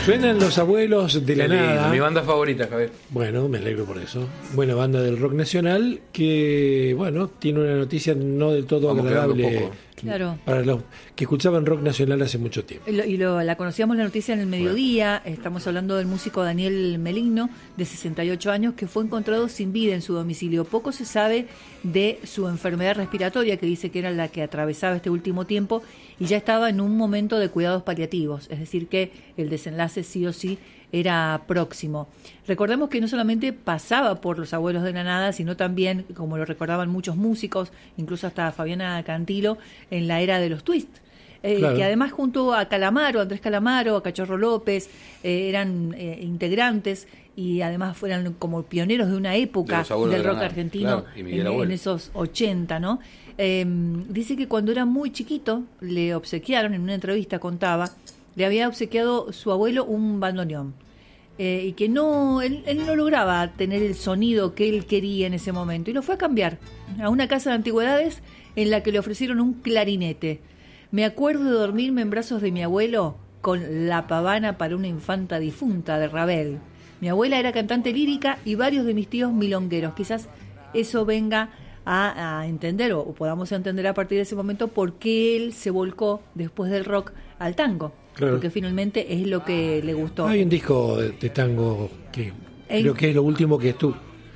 Suenan Los Abuelos de la Nada. Mi banda favorita, Javier. Bueno, me alegro por eso. Buena banda del rock nacional que, bueno, tiene una noticia no del todo agradable. Claro. Para los que escuchaban rock nacional hace mucho tiempo. La conocíamos la noticia en el mediodía. Estamos hablando del músico Daniel Meligno, de 68 años, que fue encontrado sin vida en su domicilio. Poco se sabe de su enfermedad respiratoria, que dice que era la que atravesaba este último tiempo, y ya estaba en un momento de cuidados paliativos, es decir que el desenlace sí o sí era próximo. Recordemos que no solamente pasaba por Los Abuelos de la Nada, sino también, como lo recordaban muchos músicos, incluso hasta Fabiana Cantilo, en la era de los Twist. Claro. Que además junto a Calamaro, Andrés Calamaro, a Cachorro López, eran integrantes y además fueran como pioneros de una época del rock argentino, claro, en esos 80, ¿no? Dice que cuando era muy chiquito le obsequiaron, en una entrevista contaba, le había obsequiado su abuelo un bandoneón y que él no lograba tener el sonido que él quería en ese momento y lo fue a cambiar a una casa de antigüedades en la que le ofrecieron un clarinete. Me acuerdo de dormirme en brazos de mi abuelo con La Pavana para una infanta difunta de Ravel. Mi abuela era cantante lírica y varios de mis tíos milongueros. Quizás eso venga a entender o podamos entender a partir de ese momento por qué él se volcó después del rock al tango. Claro. Porque finalmente es lo que le gustó. Hay un disco de tango que creo que es lo último que estuvo.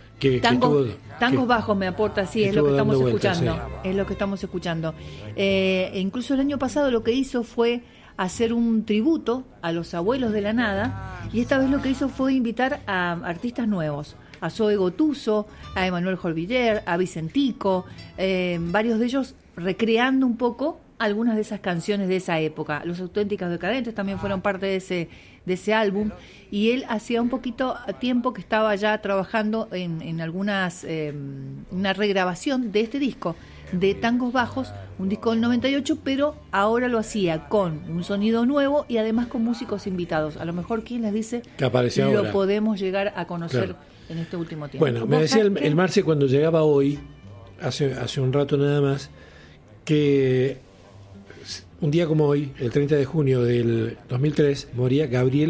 Tangos bajos me aporta, sí, es lo que estamos escuchando. Es lo que estamos escuchando. Incluso el año pasado lo que hizo fue hacer un tributo a Los Abuelos de la Nada, y esta vez lo que hizo fue invitar a artistas nuevos, a Zoe Gotuso, a Emanuel Jorviller, a Vicentico, varios de ellos recreando un poco algunas de esas canciones de esa época. Los Auténticos Decadentes también fueron parte de ese álbum, y él hacía un poquito tiempo que estaba ya trabajando en algunas una regrabación de este disco de Tangos Bajos, un disco del 98, pero ahora lo hacía con un sonido nuevo y además con músicos invitados. A lo mejor, ¿quién les dice que aparece ahora? Lo podemos llegar a conocer, claro, en este último tiempo. Bueno, me decía el Marce cuando llegaba hoy, hace un rato nada más, que un día como hoy, el 30 de junio del 2003, moría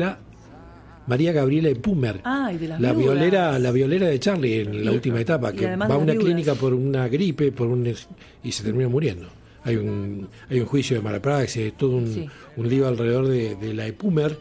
María Gabriela Epumer, la violera de Charlie en la última etapa, que va a una clínica por una gripe y se termina muriendo. Hay un juicio de mala praxis, todo un lío alrededor de la Epumer,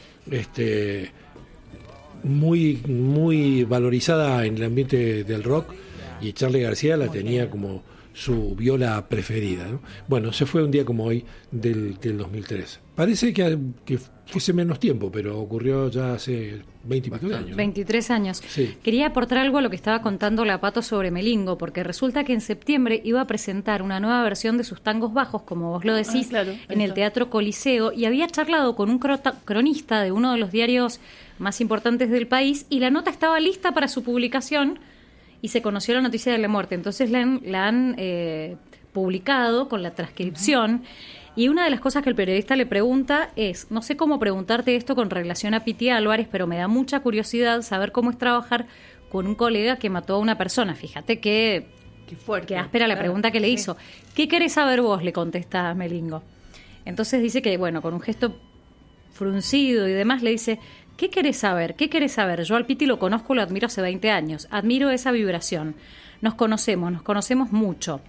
muy, muy valorizada en el ambiente del rock, y Charlie García la tenía como su viola preferida, ¿no? Bueno, se fue un día como hoy del 2003. Parece que fuese menos tiempo, pero ocurrió ya hace 20 y pico de años, ¿no? 23 años. Sí. Quería aportar algo a lo que estaba contando la Pato sobre Melingo, porque resulta que en septiembre iba a presentar una nueva versión de sus Tangos Bajos, como vos lo decís, claro, en el Teatro Coliseo, y había charlado con un cronista de uno de los diarios más importantes del país, y la nota estaba lista para su publicación, y se conoció la noticia de la muerte. Entonces la han publicado con la transcripción. Y una de las cosas que el periodista le pregunta es, no sé cómo preguntarte esto con relación a Piti Álvarez, pero me da mucha curiosidad saber cómo es trabajar con un colega que mató a una persona. Fíjate qué fuerte, qué áspera la pregunta que le hizo. ¿Qué querés saber vos?, le contesta Melingo. Entonces dice que, bueno, con un gesto fruncido y demás, le dice: ¿Qué querés saber? ¿Qué querés saber? Yo al Piti lo conozco, lo admiro hace 20 años. Admiro esa vibración. Nos conocemos mucho.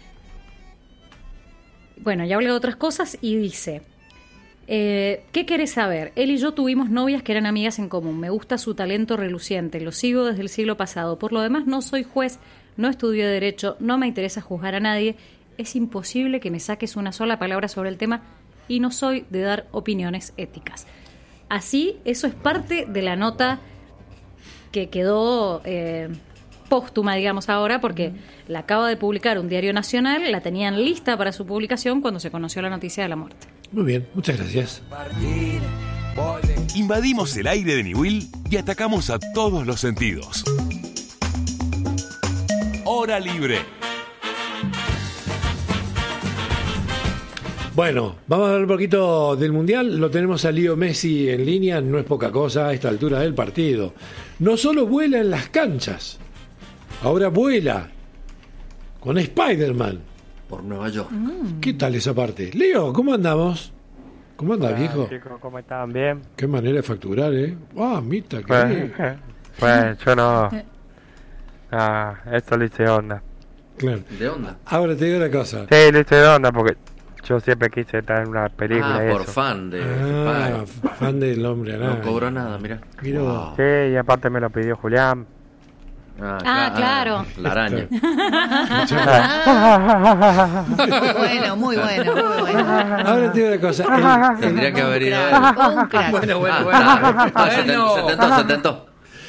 Bueno, ya hablé de otras cosas y dice: ¿qué querés saber? Él y yo tuvimos novias que eran amigas en común. Me gusta su talento reluciente. Lo sigo desde el siglo pasado. Por lo demás, no soy juez, no estudié Derecho, no me interesa juzgar a nadie. Es imposible que me saques una sola palabra sobre el tema y no soy de dar opiniones éticas. Así, eso es parte de la nota que quedó póstuma, digamos ahora, porque la acaba de publicar un diario nacional, la tenían lista para su publicación cuando se conoció la noticia de la muerte. Muy bien, muchas gracias. Invadimos el aire de Niwil y atacamos a todos los sentidos. Hora libre. Bueno, vamos a hablar un poquito del Mundial. Lo tenemos a Leo Messi en línea, no es poca cosa a esta altura del partido. No solo vuela en las canchas, ahora vuela con Spider-Man por Nueva York. ¿Qué tal esa parte? Leo, ¿cómo andamos? ¿Cómo andás, viejo? Chicos, ¿cómo están? ¿Bien? Qué manera de facturar, ¿eh? Mita, Pues yo no... esto lo hice de onda. Claro. ¿De onda? Ahora te digo una cosa. Sí, lo hice de onda porque yo siempre quise estar en una película y por eso. fan de... Fan del hombre araña. No cobró nada, mirá. Mira vos. Sí, y aparte me lo pidió Julián. Claro. La araña. Bueno, muy bueno, muy bueno. Ahora te digo una cosa. Tendría que haber ido a Un crack. Bueno. Se tentó.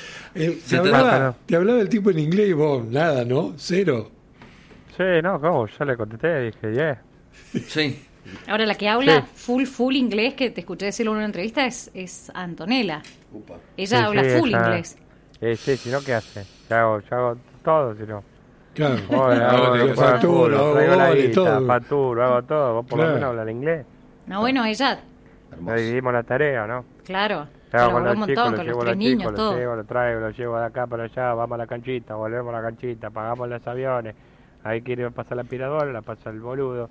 Te hablaba el tipo en inglés y vos, nada, ¿no? Cero. Sí, no, ¿cómo? Yo le contesté y dije, Sí. Ahora la que habla full inglés, que te escuché decirlo en una entrevista, es Antonella. Ella Sí, habla sí, full ella- inglés. sí, si no, ¿qué hace? Yo hago todo, si no. Claro. Hago Factura, hago traigo la goles, guita, todo. facturo, hago todo. Vos por Claro. lo menos hablas el inglés. No, bueno, ella, Nos dividimos la tarea, ¿no? claro, Claro, colaboró con un los montón chicos, con los los llevo a tres los niños, chicos, todo. los llevo, los traigo, los llevo de acá para allá, vamos a la canchita, volvemos a la canchita, pagamos los aviones. Ahí quiere pasar la aspiradora, la pasa el boludo.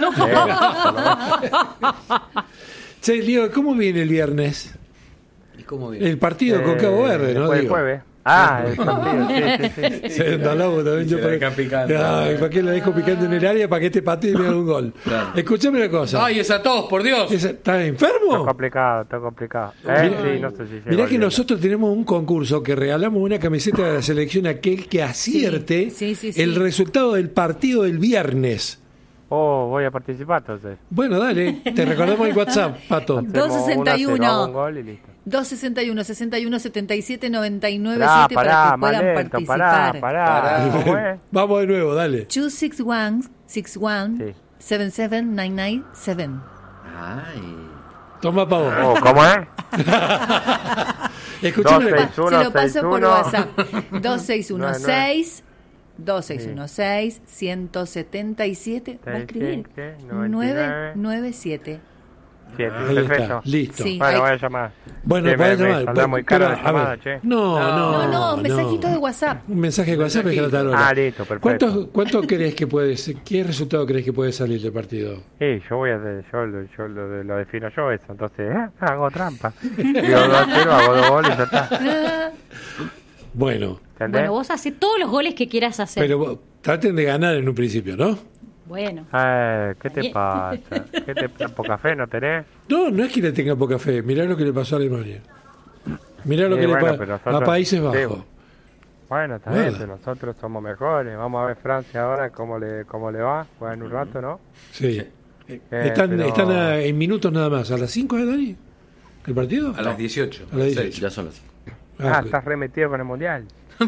Che, Leo, ¿cómo viene el viernes? ¿Y cómo viene? El partido con Cabo Verde, ¿no? Después del Digo. jueves. El partido, sí. Se endalabo también. Se Yo la para, dejan picando. Ay, ¿para qué la dejo picando en el área? Para que te patee y me haga un gol. Claro. Escuchame una cosa. ¡Ay, esa tos, por Dios! ¿Estás enfermo? Está complicado. Mirá, Sí, no sé si llego mirá al que viernes. nosotros tenemos un concurso que regalamos una camiseta de la selección a aquel que acierte Sí. el resultado del partido del viernes. Voy a participar entonces. Bueno, dale, te recordamos el WhatsApp, Pato. Hacemos 261. 1-0, hago un gol y listo. 261 61 77 99 Pará, 7 para que más puedan lento, participar. pará. ¿Cómo es? Vamos de nuevo, dale. 261 61 Sí. 77997. ¡Ay! Toma pa' vos. ¿Cómo es? Escuchame. 261. Se lo paso por 61. WhatsApp. 2616 2616 177. Va a escribir 997. Sí, Ahí perfecto. está, listo. Sí. Bueno, Ahí- voy a llamar. Bueno, Sí, podés me llamar. saldrá muy cara Pero, la a llamada, ver. che. No, mensajito de WhatsApp. Un mensaje de WhatsApp es tratadora. Listo, perfecto. ¿Cuánto crees que puede ser? ¿Qué resultado crees que puede salir del partido? Sí, yo lo defino yo eso, entonces hago trampa. Digo 2-0, hago 2 goles y ya está. Bueno, ¿Entendés? Bueno, vos haces todos los goles que quieras hacer. pero vos traten de ganar en un principio, ¿no? Bueno, ¿Qué te pasa? ¿Qué te poca fe no tenés? No es que le tenga poca fe. Mirá lo que le pasó a Alemania. Mirá lo que Bueno, le pero pasó a nosotros- Países sí, Bajos. Bueno, está Nada. bien, pero nosotros somos mejores. Vamos a ver Francia ahora cómo le va. Juegan un rato, ¿no? Sí. Están pero- en minutos nada más. ¿A las 5 de Dani? ¿El partido? A las 18. A las 18. Sí, ya son las... Estás remetido con el Mundial.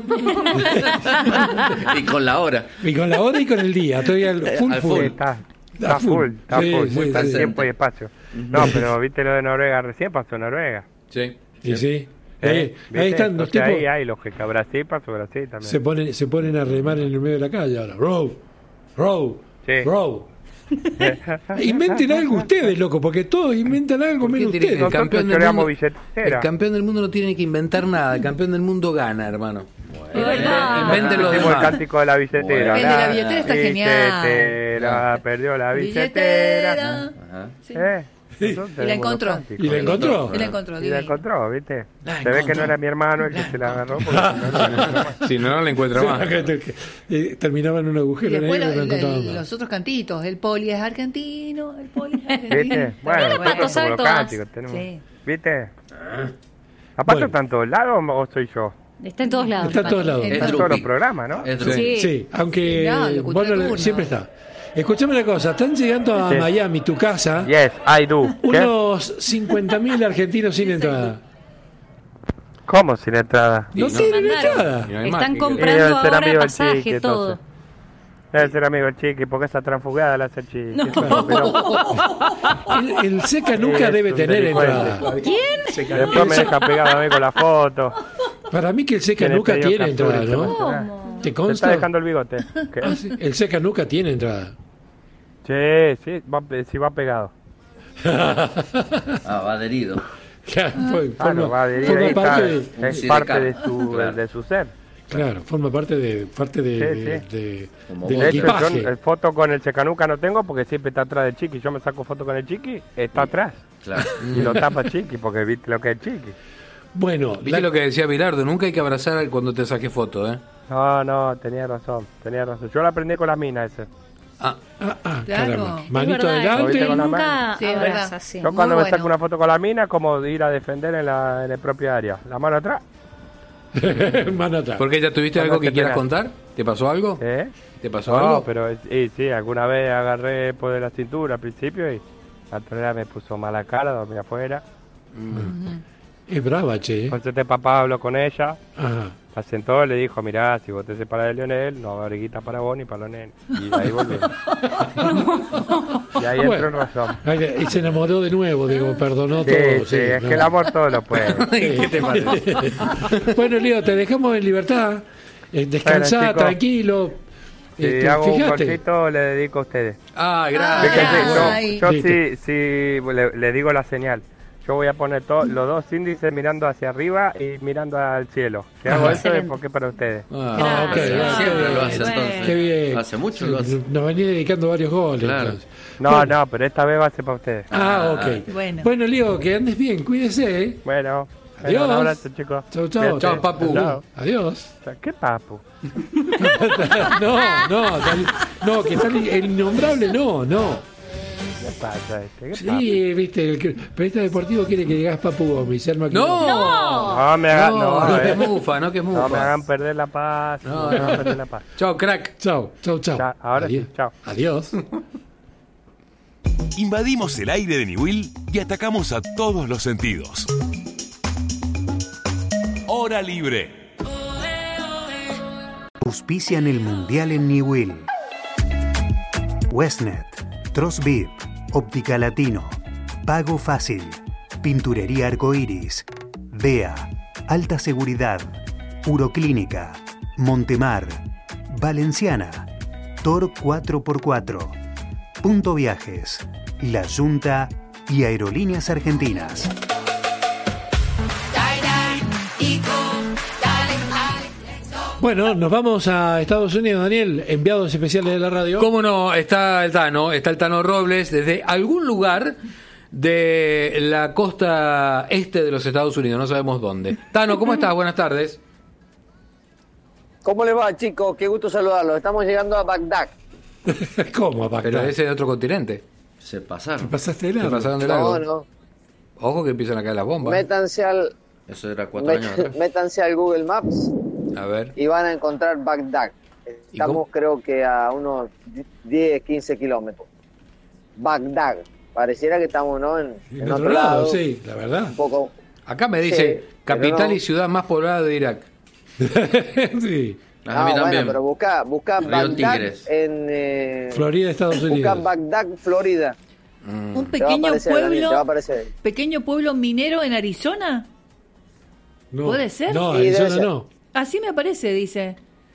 Y con la hora. Y con la hora y con el día. Estoy al full. Al full. full. Está A full. está Sí, full. sí, Está sí. tiempo y espacio. No, pero viste lo de Noruega recién, pasó Noruega. Sí. Y sí. ¿Viste? Ahí están los Entonces, tipos. Ahí hay lógica. Brasil pasó Brasil también. Se ponen a remar en el medio de la calle ahora. Row. Sí. Row. Inventen algo ustedes, loco, porque todos inventan algo ¿Por qué menos tiene que- ustedes. Nosotros campeón del choreamos mundo- billetera. El campeón del mundo no tiene que inventar nada. El campeón del mundo gana, hermano. es verdad. Inventen lo Hicimos el demás. cántico de la billetera. El de la billetera está genial. Billetera, perdió la billetera. Billetera. Ajá. Sí. Nosotros Y la tenemos encontró. los cánticos. ¿Y la encontró? Y la encontró. Y la divino. encontró, ¿viste? La Se ve que encontró. no era mi hermano el que se la agarró. Porque si no, no la encontró más. Si no, no la encuentra más. Terminaba en un Y agujero después negro y no encontraban más. los otros cantitos. El poli es argentino. El poli es argentino. ¿Viste? Bueno, Pato nosotros sabe somos los todas. cánticos. Tenemos. Sí. ¿Viste? ¿Aparte Bueno. está en todos lados o soy yo? Está en todos lados. Está en todos lados. El Está en Drupi. todos los programas, ¿no? Es Drupi. Sí. Sí, aunque No, locutor de turno. siempre está. Escuchame una cosa, están llegando a Sí. Miami, tu casa, Yes, I do. ¿Qué? unos 50.000 argentinos sin entrada. ¿Cómo sin entrada? No no. tienen Mandaron. entrada. Y no hay más, Están ¿qué comprando Debe ser ahora amigo del pasaje, Chiqui, todo. entonces. Debe ser amigo el Chiqui, porque esa transfugada la hace el Chiqui. El Seca nunca Es debe un tener delincuente. entrada. Después me deja pegado a mí con la foto. Para mí que el Seca Tiene nunca pedido tiene captura entrada, ¿no? internacional. ¿Te Se está consta? dejando el bigote. ¿Qué? Ah, sí, el Seca nunca tiene entrada. Sí, sí va pegado. Ah, va adherido. Claro, Claro, va adherido forma ahí, parte está, de, es Sí, parte de de cara. su, Claro. de su ser. claro, forma parte de Sí, Como del vos. De hecho, equipaje. yo foto con el Secanuca no tengo porque siempre está atrás del Chiqui. Yo me saco foto con el Chiqui, está atrás. Claro. Y lo tapa Chiqui, porque viste lo que es Chiqui. Bueno, ¿Viste lo que decía Bilardo? Nunca hay que abrazar cuando te saques foto, ¿eh? No, tenía razón. Yo la aprendí con las minas ese. Claro. caramba. Es Manito verdad, adelante. ¿Viste con la nunca Sí, es abraza, verdad. sí. Yo cuando Muy me saco bueno. una foto con la mina, como de ir a defender en el propio área. La mano atrás. Mano atrás. ¿Por qué ya tuviste Cuando algo que te quieras pegas. contar? ¿Te pasó algo? ¿Eh? ¿Te pasó No, algo? pero sí, alguna vez agarré por de la cintura al principio y la torera me puso mala cara, dormí afuera. Es brava, che. Entonces este papá habló con ella, Ajá. la sentó y le dijo, mirá, si vos te separás de Lionel, no va a haber guita para vos ni para los nenes. Y ahí volvió. Y ahí entró en razón. Y se enamoró de nuevo, digo, perdonó Sí, todo. sí, es no. que el amor todo lo puede. ¿Qué te parece? Bueno, Leo, te dejamos en libertad. Descansá, Bueno, chicos. tranquilo. Si hago un Fíjate. cortito, le dedico a ustedes. Ah, Ah, gracias. Ay. Yo Listo. sí le digo la señal. Yo voy a poner los dos índices mirando hacia arriba y mirando al cielo. Si hago Ajá. eso es Excelente. porque es para ustedes. Ah, ok. Gracias. Siempre lo hace Bueno. entonces. Qué bien. Hace mucho lo hace. Nos venía dedicando varios goles. Claro. entonces. No, pero esta vez va a ser para ustedes. Ok. Bueno. Bueno, Leo, que andes bien, cuídese. ¿Eh? Bueno, Adiós. un abrazo, chicos. Chau, chau. Cuídate. Chau, papu. Chao. Adiós. ¿Qué papu? No, que está el innombrable, no. ¿Qué pasa este? ¿Qué Sí, viste, el periodista deportivo quiere que digas Papu Gómez. Se arma aquí. ¡No! papu? No me hagan, No que mufa, no que no me mufa. hagan perder la paz. No, No me no. hagan perder la paz. Chao, crack. Chau. Ya, ahora sí, Adiós. chao. Adiós. Invadimos el aire de Niwil y atacamos a todos los sentidos. Hora libre. Auspician el Mundial en Niwil. Westnet, Trosbib, Óptica Latino, Pago Fácil, Pinturería Arcoiris, DEA, Alta Seguridad, Uroclínica, Montemar, Valenciana, Tor 4x4, Punto Viajes, La Junta y Aerolíneas Argentinas. Bueno, nos vamos a Estados Unidos, Daniel, enviados especiales de la radio. ¿Cómo no? Está el Tano Robles, desde algún lugar de la costa este de los Estados Unidos, no sabemos dónde. Tano, ¿cómo estás? Buenas tardes. ¿Cómo le va, chicos? Qué gusto saludarlos. Estamos llegando a Bagdad. ¿Cómo, Bagdad? Pero ese de otro continente. Se pasaron. ¿Pasaste de Se largo? pasaron de largo. No. Ojo que empiezan a caer las bombas. Métanse al, Eso era 4 años atrás. métanse al Google Maps A ver. y van a encontrar Bagdad. ¿Y Estamos, cómo? creo que a unos 10, 15 kilómetros. Bagdad. Pareciera que estamos, ¿no? En En otro lado. sí, la verdad. Un poco. Acá me dice Sí, capital pero no. y ciudad más poblada de Irak. Sí. A mí también. Bueno, pero busca Río Bagdad Tigres. en. Florida, Estados Busca Unidos. Bagdad, Florida. Un Te va a pequeño aparecer, Daniel, te va a pueblo, aparecer. pequeño pueblo minero en Arizona. No, ¿Puede ser? No, Sí, debe Arizona ser. no. Así me parece, dice.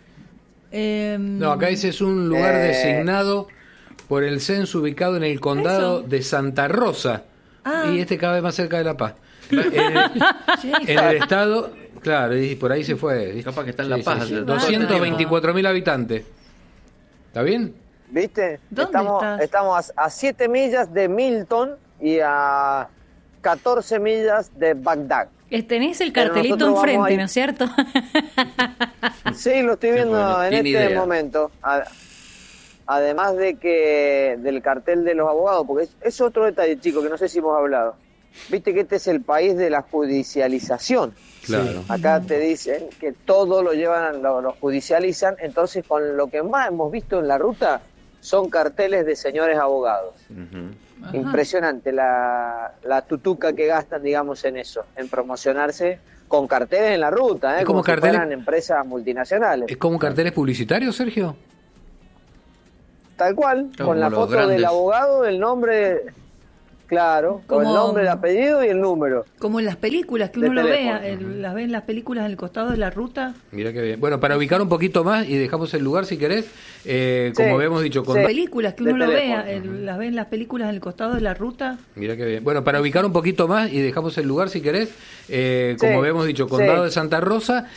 No, acá dice es un lugar designado por el censo ubicado en el condado Eso. de Santa Rosa. Ah. Y cada vez más cerca de La Paz. En el estado, claro, y por ahí se fue. Capaz que está en La Paz. Sí. Todo este 224.000 habitantes. ¿Está bien? ¿Viste? ¿Dónde estás? Estamos a 7 millas de Milton y a 14 millas de Bagdad. Tenés el Pero cartelito nosotros vamos enfrente, ahí. ¿no es cierto? Sí, lo estoy viendo bueno, en tiene este idea. momento. Además de que del cartel de los abogados, porque es otro detalle, chicos, que no sé si hemos hablado. Viste que este es el país de la judicialización. Claro. Acá te dicen que todo lo llevan, lo judicializan, entonces con lo que más hemos visto en la ruta son carteles de señores abogados. Ujú. Impresionante la tutuca que gastan, digamos, en eso, en promocionarse con carteles en la ruta, Es como como si carteles- fueran empresas multinacionales. ¿Es como carteles publicitarios, Sergio? Tal cual, Claro, con la como los foto del grandes. abogado, el nombre, claro, con el Como- nombre, el apellido y el número. Como en las películas, que De uno lo ve, teléfono. las ve en las películas en el costado de la ruta. Mira qué bien. Bueno, para ubicar un poquito más y dejamos el lugar si querés, como Sí, habíamos dicho, con... sí. Películas que De uno lo ve, teléfono. las ve en las películas en el costado de la ruta. Mira qué bien. Bueno, para ubicar un poquito más y dejamos el lugar si querés, como Sí, habíamos dicho, condado sí. de Santa Rosa,